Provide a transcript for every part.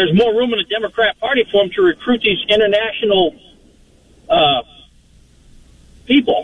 there's more room in the Democrat Party for them to recruit these international people,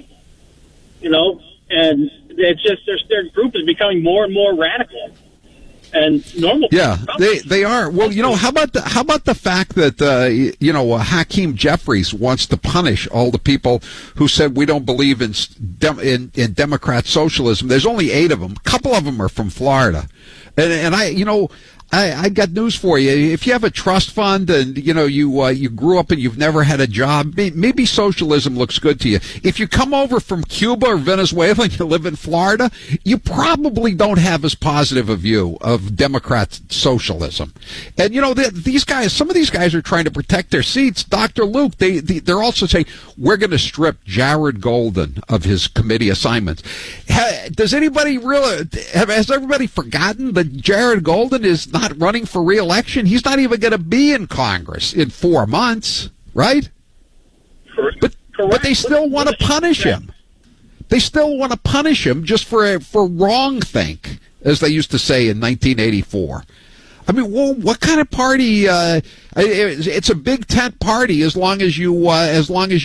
and it's just their group is becoming more and more radical. And normal. Yeah, they are. Well, how about the fact that Hakeem Jeffries wants to punish all the people who said we don't believe in Democrat socialism. There's only 8 of them. A couple of them are from Florida, and I got news for you. If you have a trust fund and you grew up and you've never had a job, maybe socialism looks good to you. If you come over from Cuba or Venezuela and you live in Florida, you probably don't have as positive a view of Democrat socialism. And these guys, some of these guys are trying to protect their seats. Dr. Luke, they're also saying we're going to strip Jared Golden of his committee assignments. Does anybody has everybody forgotten that Jared Golden is not running for re-election? He's not even going to be in Congress in 4 months, right? Correct. But they still want to punish him. They still want to punish him just for wrongthink, as they used to say in 1984. I mean, what kind of party? It's a big tent party as long as you toe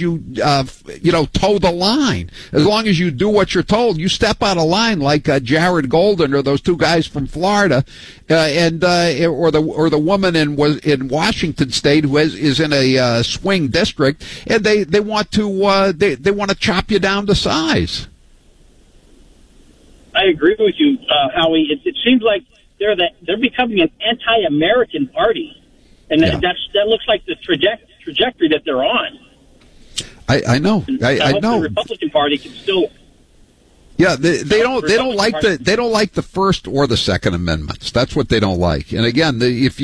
the line. As long as you do what you're told, you step out of line like Jared Golden or those 2 guys from Florida, or the woman in Washington State who is in a swing district, and they want to chop you down to size. I agree with you, Howie. It seems like they're becoming an anti-American party, and that looks like the trajectory that they're on. I know. I know. The Republican Party can still. Yeah, they don't like the First or the Second Amendments. That's what they don't like. And again, do you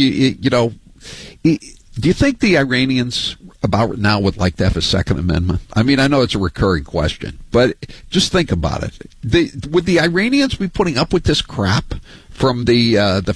think the Iranians about now would like to have a Second Amendment? I mean, I know it's a recurring question, but just think about it. Would the Iranians be putting up with this crap from their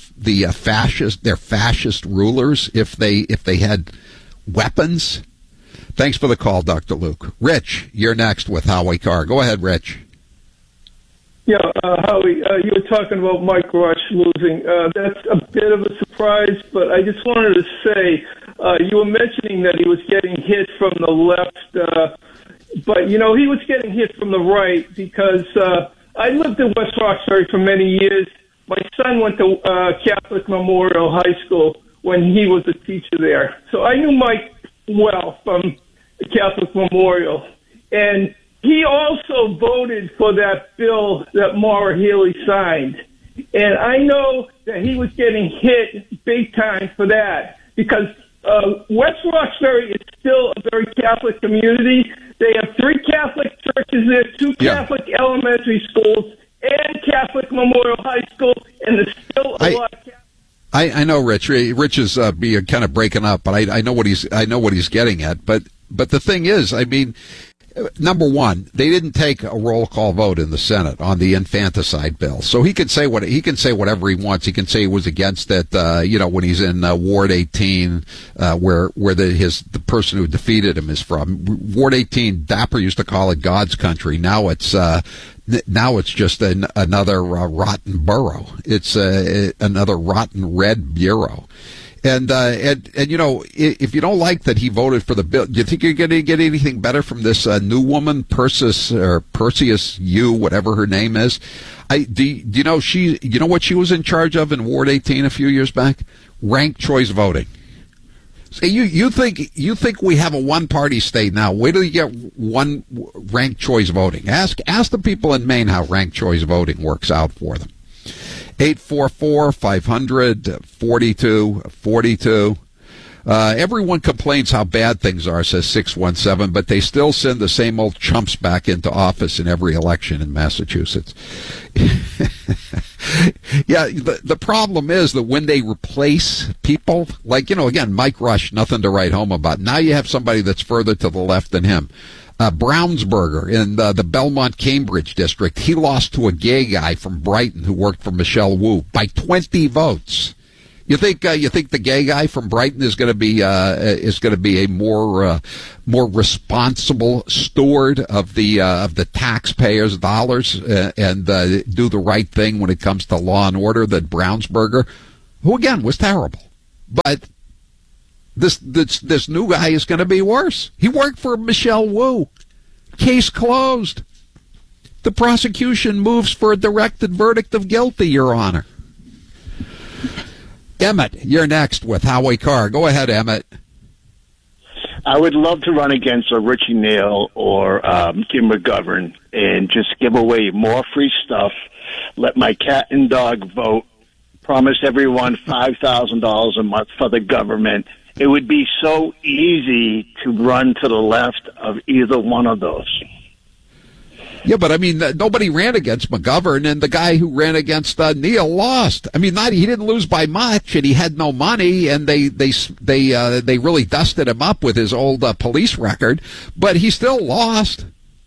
fascist rulers if they had weapons? Thanks for the call, Dr. Luke. Rich, you're next with Howie Carr. Go ahead, Rich. Yeah, Howie, you were talking about Mike Rush losing. That's a bit of a surprise, but I just wanted to say, you were mentioning that he was getting hit from the left, but, he was getting hit from the right because I lived in West Roxbury for many years. My son went to Catholic Memorial High School when he was a teacher there. So I knew Mike well from Catholic Memorial. And he also voted for that bill that Maura Healey signed. And I know that he was getting hit big time for that because West Roxbury is still a very Catholic community. They have 3 Catholic churches there, 2 Catholic elementary schools, and Catholic Memorial High School, and there's still a lot of Catholic. I know, Rich. Rich is kind of breaking up, but I know what he's getting at. But the thing is, I mean, number one, they didn't take a roll call vote in the Senate on the infanticide bill, so he can say whatever he wants. He can say he was against it, when he's in Ward 18, where the person who defeated him is from. Ward 18, Dapper used to call it God's country. Now it's just another rotten borough. It's another rotten red bureau. And if you don't like that he voted for the bill, do you think you're going to get anything better from this new woman, Perseus Yu, whatever her name is? Do you know what she was in charge of in Ward 18 a few years back? Ranked choice voting. So you think we have a one-party state now? Wait till you get one ranked choice voting. Ask the people in Maine how ranked choice voting works out for them. 844-500-4242. Everyone complains how bad things are, says 617, but they still send the same old chumps back into office in every election in Massachusetts. Yeah, the problem is that when they replace people, like, again, Mike Rush, nothing to write home about. Now you have somebody that's further to the left than him. Brownsburger in the Belmont-Cambridge district, he lost to a gay guy from Brighton who worked for Michelle Wu by 20 votes. You think the gay guy from Brighton is going to be a more responsible steward of the taxpayers' dollars and do the right thing when it comes to law and order than Brownsburger, who again was terrible, but This new guy is going to be worse. He worked for Michelle Wu. Case closed. The prosecution moves for a directed verdict of guilty, Your Honor. Emmett, you're next with Howie Carr. Go ahead, Emmett. I would love to run against a Richie Neal or Kim McGovern and just give away more free stuff, let my cat and dog vote, promise everyone $5,000 a month for the government. It would be so easy to run to the left of either one of those. Yeah, but I mean, nobody ran against McGovern, and the guy who ran against Neal lost. I mean, he didn't lose by much, and he had no money, and they really dusted him up with his old police record, but he still lost.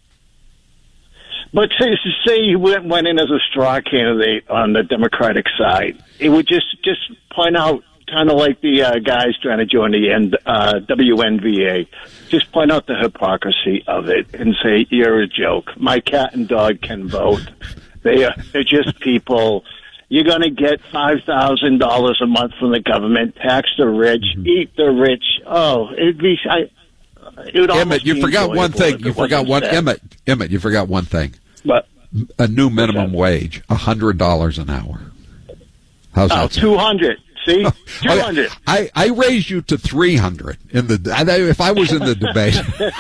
But say he went in as a straw candidate on the Democratic side, it would just point out, kind of like the guys trying to join the WNBA, just point out the hypocrisy of it and say, you're a joke. My cat and dog can vote. They're just people. You're going to get $5,000 a month from the government, tax the rich, eat the rich. Oh, it'd be... Emmett, you forgot one thing. You forgot one. Emmett, you forgot one thing. What? A new minimum wage, $100 an hour. How's that? 200. See, 200. I raised you to 300 if I was in the debate.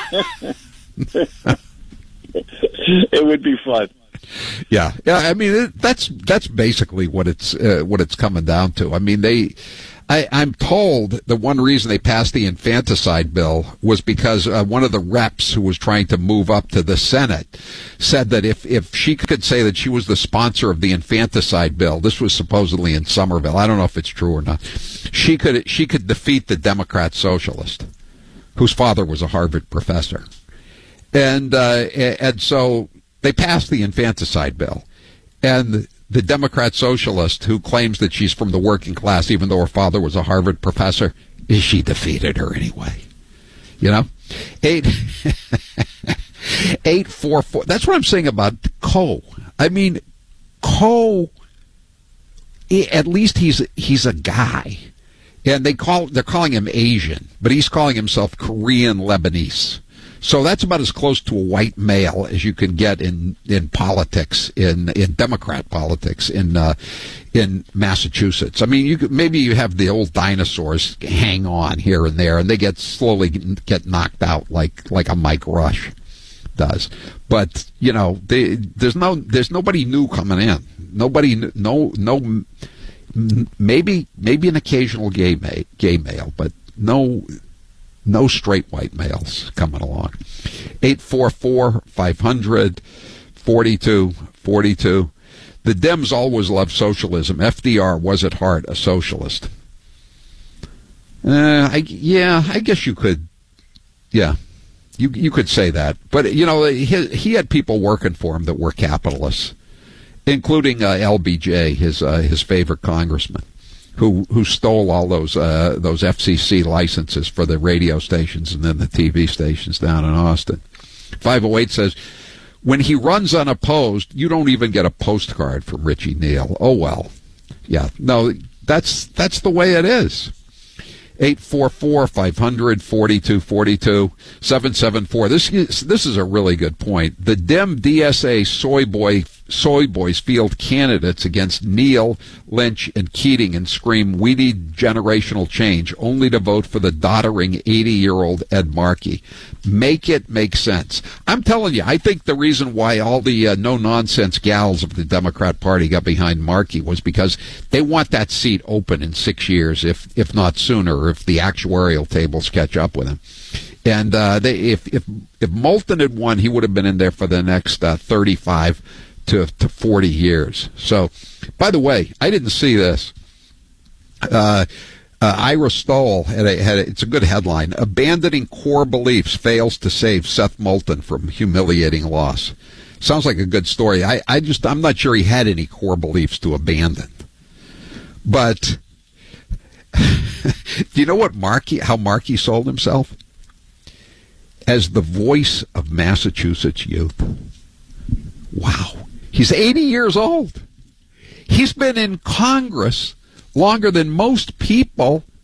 It would be fun. Yeah. I mean, that's basically what it's coming down to. I mean, I'm told the one reason they passed the infanticide bill was because one of the reps who was trying to move up to the Senate said that if she could say that she was the sponsor of the infanticide bill, this was supposedly in Somerville, I don't know if it's true or not, she could defeat the Democrat socialist, whose father was a Harvard professor. And so they passed the infanticide bill. And the Democrat socialist who claims that she's from the working class, even though her father was a Harvard professor, she defeated her anyway. You know? 844. That's what I'm saying about Coe. I mean, Coe, at least he's a guy. And they're calling him Asian, but he's calling himself Korean Lebanese. So that's about as close to a white male as you can get in politics, in Democrat politics in Massachusetts. I mean, maybe you have the old dinosaurs hang on here and there, and they slowly get knocked out like a Mike Rush does. But you know, there's nobody new coming in. Maybe an occasional gay male, but no straight white males coming along. 844-500-4242. The Dems always loved socialism. FDR was at heart a socialist. I guess you could. Yeah, you could say that. But you know, he had people working for him that were capitalists, including LBJ, his favorite congressman, who stole all those FCC licenses for the radio stations and then the TV stations down in Austin. 508 says, when he runs unopposed, you don't even get a postcard from Richie Neal. Oh, well. Yeah, no, that's the way it is. 844-500-4242, 774. This is a really good point. The Dem DSA soy boys field candidates against Neal, Lynch, and Keating and scream, we need generational change, only to vote for the doddering 80-year-old Ed Markey. Make it make sense. I'm telling you, I think the reason why all the no-nonsense gals of the Democrat Party got behind Markey was because they want that seat open in 6 years, if not sooner, if the actuarial tables catch up with him. And if Moulton had won, he would have been in there for the next 35 to 40 years. So, by the way, I didn't see this. Ira Stoll it's a good headline. Abandoning core beliefs fails to save Seth Moulton from humiliating loss. Sounds like a good story. I'm not sure he had any core beliefs to abandon. But do you know how Markey sold himself? As the voice of Massachusetts youth. Wow. He's 80 years old. He's been in Congress longer than most people